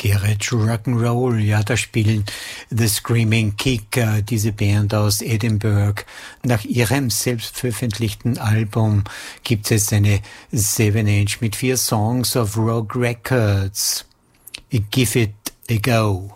Garage Rock'n'Roll, ja, da spielen The Screaming Kick, diese Band aus Edinburgh. Nach ihrem selbst veröffentlichten Album gibt es eine 7-Inch mit 4 Songs auf Rogue Records. Give it a go.